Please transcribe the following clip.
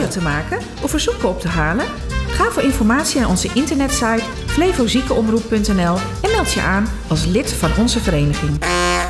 horen te maken of verzoeken op te halen? Ga voor informatie naar onze internetsite flevoziekenomroep.nl en meld je aan als lid van onze vereniging.